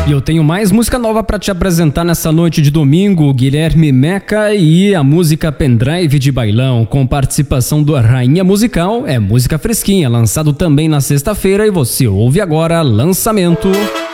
E eu tenho mais música nova pra te apresentar nessa noite de domingo, Guilherme Meca e a música Pendrive de Bailão, com participação do Rainha Musical, é música fresquinha, lançado também na sexta-feira e você ouve agora, lançamento.